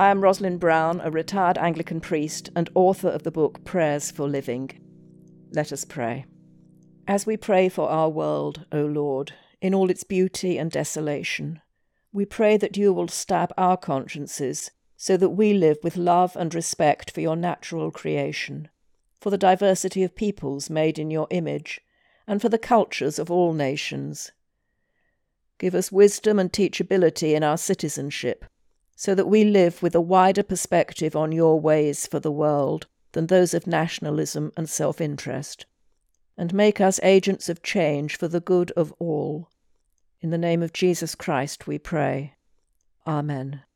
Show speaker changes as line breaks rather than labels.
I am Rosalind Brown, a retired Anglican priest and author of the book Prayers for Living. Let us pray. As we pray for our world, O Lord, in all its beauty and desolation, we pray that you will stab our consciences so that we live with love and respect for your natural creation, for the diversity of peoples made in your image, and for the cultures of all nations. Give us wisdom and teachability in our citizenship, so that we live with a wider perspective on your ways for the world than those of nationalism and self-interest, and make us agents of change for the good of all. In the name of Jesus Christ we pray. Amen.